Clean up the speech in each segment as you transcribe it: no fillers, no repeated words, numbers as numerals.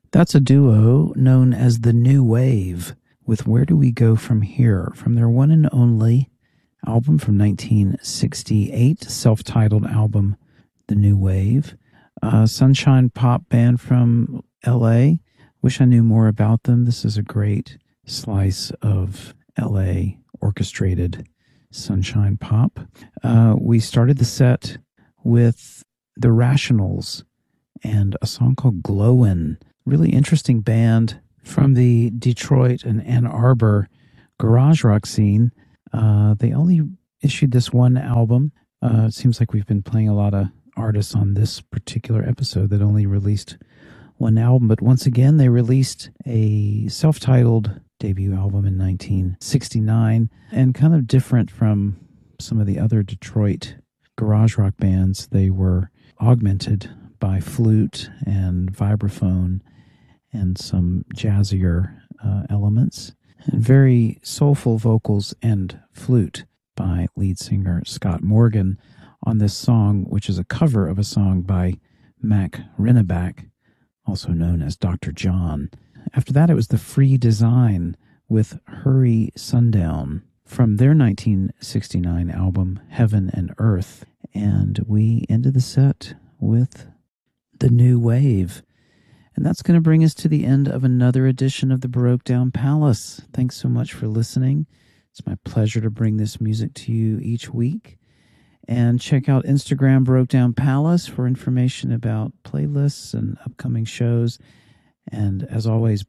That's a duo known as the New Wave with Where Do We Go From Here from their one and only album from 1968, self-titled album, The New Wave. Sunshine pop band from LA. Wish I knew more about them. This is a great slice of LA orchestrated sunshine pop. We started the set with The Rationals and a song called Glowin'. Really interesting band from the Detroit and Ann Arbor garage rock scene. They only issued this one album. It seems like we've been playing a lot of artists on this particular episode that only released one album. But once again, they released a self-titled debut album in 1969, and kind of different from some of the other Detroit garage rock bands. They were augmented by flute and vibraphone and some jazzier elements, and very soulful vocals and flute by lead singer Scott Morgan on this song, which is a cover of a song by Mac Renneback, also known as Dr. John. After that, it was the Free Design with Hurry Sundown from their 1969 album Heaven and Earth. And we ended the set with The New Wave. And that's going to bring us to the end of another edition of the Baroque Down Palace. Thanks so much for listening. It's my pleasure to bring this music to you each week. And check out Instagram Baroque Down Palace for information about playlists and upcoming shows. And as always,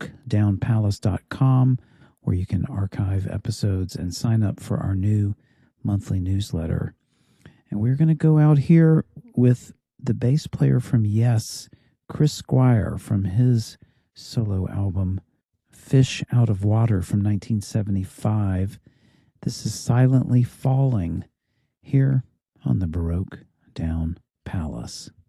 BaroqueDownPalace.com, where you can archive episodes and sign up for our new monthly newsletter. And we're going to go out here with the bass player from Yes, Chris Squire, from his solo album Fish Out of Water from 1975. This is Silently Falling here on the Baroque Down Palace.